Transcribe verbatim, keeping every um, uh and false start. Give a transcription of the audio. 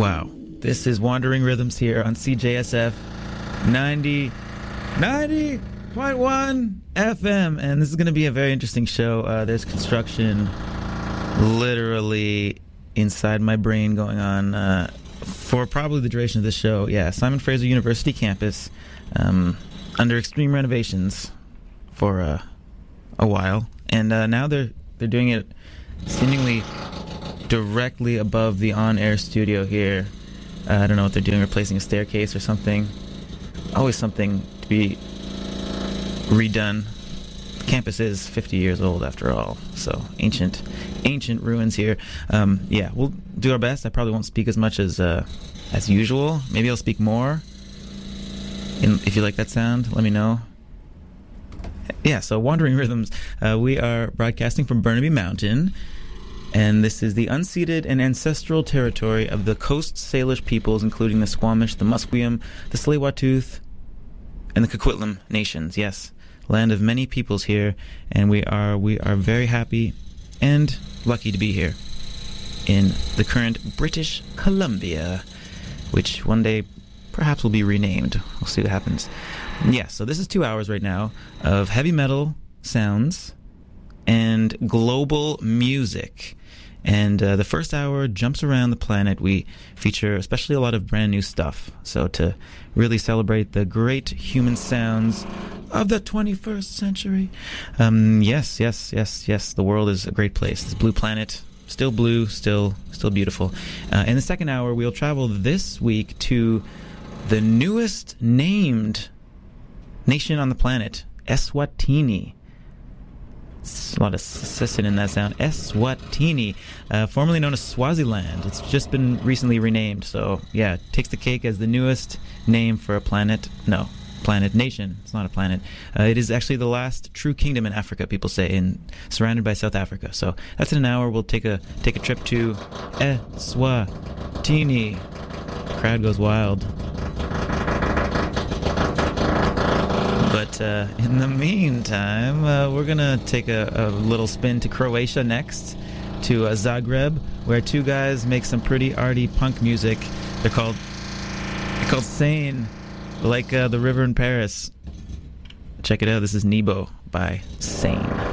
Wow. This is Wandering Rhythms here on C J S F ninety, ninety point one F M. And this is going to be a very interesting show. Uh, there's construction literally inside my brain going on uh, for probably the duration of this show. Yeah, Simon Fraser University campus um, under extreme renovations for uh, a while. And uh, now they're they're doing it seemingly directly above the on-air studio here. Uh, I don't know what they're doing, replacing a staircase or something. Always something to be redone. The campus is fifty years old after all, so ancient, ancient ruins here. Um, yeah, we'll do our best. I probably won't speak as much as uh, as usual. Maybe I'll speak more. And if you like that sound, let me know. Yeah, so Wandering Rhythms. Uh, we are broadcasting from Burnaby Mountain. And this is the unceded and ancestral territory of the Coast Salish peoples, including the Squamish, the Musqueam, the Tsleil-Waututh, and the Coquitlam nations. Yes, land of many peoples here, and we are we are very happy and lucky to be here in the current British Columbia, which one day perhaps will be renamed. We'll see what happens. Yeah, so this is two hours right now of heavy metal sounds and global music. And uh, the first hour jumps around the planet. We feature especially a lot of brand new stuff. So to really celebrate the great human sounds of the twenty-first century. Um, yes, yes, yes, yes. The world is a great place. This blue planet, still blue, still still beautiful. Uh, in the second hour, we'll travel this week to the newest named nation on the planet, Eswatini. It's a lot of sissin in that sound. Eswatini, uh, formerly known as Swaziland. It's just been recently renamed. So, yeah, it takes the cake as the newest name for a planet. No, planet nation. It's not a planet. Uh, it is actually the last true kingdom in Africa, people say, in surrounded by South Africa. So that's in an hour. We'll take a take a trip to Eswatini. Crowd goes wild. But uh, in the meantime, uh, we're going to take a, a little spin to Croatia next, to uh, Zagreb, where two guys make some pretty arty punk music. They're called they're called Sane, like uh, the river in Paris. Check it out. This is Nebo by Sane.